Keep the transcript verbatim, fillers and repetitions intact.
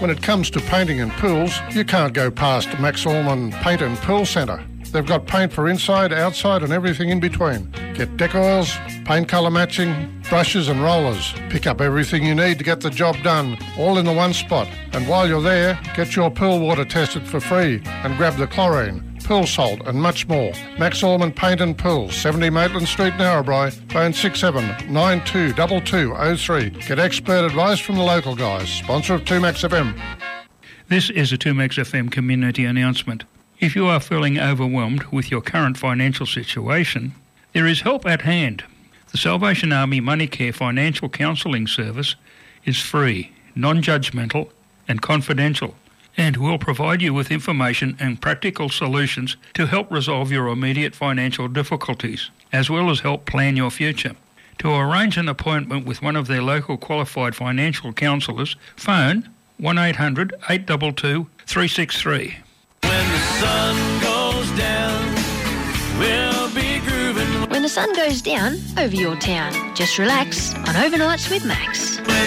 When it comes to painting and pools, you can't go past Max Allman Paint and Pool Centre. They've got paint for inside, outside and everything in between. Get deck oils, paint colour matching, brushes and rollers. Pick up everything you need to get the job done, all in the one spot. And while you're there, get your pool water tested for free and grab the chlorine, pool salt and much more. Max Allman Paint and Pool, seventy Maitland Street, Narrabri. Phone six seven nine two two two zero three. Get expert advice from the local guys. Sponsor of two Max F M. This is a two Max F M community announcement. If you are feeling overwhelmed with your current financial situation, there is help at hand. The Salvation Army MoneyCare Financial Counselling Service is free, non-judgmental and confidential, and will provide you with information and practical solutions to help resolve your immediate financial difficulties, as well as help plan your future. To arrange an appointment with one of their local qualified financial counsellors, phone one eight hundred eight two two three six three. When the sun goes down, we'll be grooving. When the sun goes down over your town, just relax on Overnights with Max.